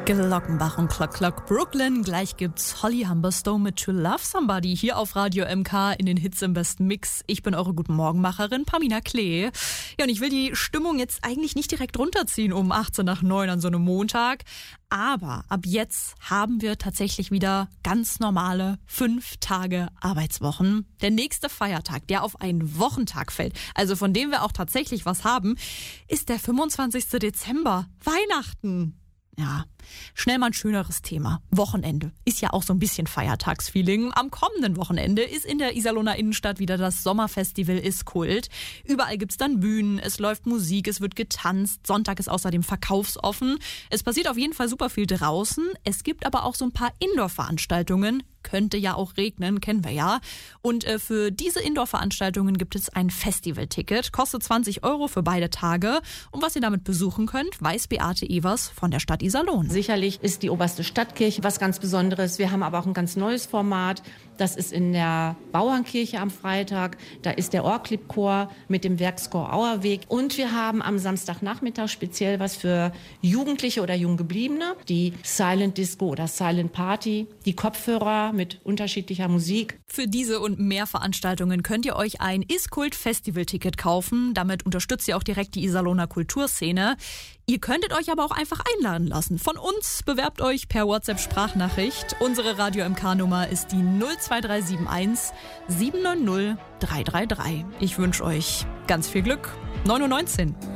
Glockenbach und Clock Clock Brooklyn. Gleich gibt's Holly Humberstone mit To Love Somebody hier auf Radio MK in den Hits im besten Mix. Ich bin eure Guten Morgenmacherin Pamina Klee. Ja, und ich will die Stimmung jetzt eigentlich nicht direkt runterziehen um 18 nach 9 an so einem Montag. Aber ab jetzt haben wir tatsächlich wieder ganz normale 5 Tage Arbeitswochen. Der nächste Feiertag, der auf einen Wochentag fällt, also von dem wir auch tatsächlich was haben, ist der 25. Dezember, Weihnachten. Ja, schnell mal ein schöneres Thema. Wochenende ist ja auch so ein bisschen Feiertagsfeeling. Am kommenden Wochenende ist in der Iserlohner Innenstadt wieder das Sommerfestival Ist Kult. Überall gibt's dann Bühnen, es läuft Musik, es wird getanzt. Sonntag ist außerdem verkaufsoffen. Es passiert auf jeden Fall super viel draußen. Es gibt aber auch so ein paar Indoor-Veranstaltungen. Könnte ja auch regnen, kennen wir ja. Und für diese Indoor-Veranstaltungen gibt es ein Festivalticket. Kostet 20 € für beide Tage. Und was ihr damit besuchen könnt, weiß Beate Evers von der Stadt Iserlohn. Sicherlich ist die Oberste Stadtkirche was ganz Besonderes. Wir haben aber auch ein ganz neues Format. Das ist in der Bauernkirche am Freitag. Da ist der Orklip-Chor mit dem Werkschor Auerweg. Und wir haben am Samstagnachmittag speziell was für Jugendliche oder Junggebliebene. Die Silent Disco oder Silent Party. Die Kopfhörer mit unterschiedlicher Musik. Für diese und mehr Veranstaltungen könnt ihr euch ein Ist-Kult-Festival-Ticket kaufen. Damit unterstützt ihr auch direkt die Iserlohner Kulturszene. Ihr könntet euch aber auch einfach einladen lassen. Von uns bewerbt euch per WhatsApp-Sprachnachricht. Unsere Radio MK-Nummer ist die 02371 790 333. Ich wünsche euch ganz viel Glück. 9:19 Uhr.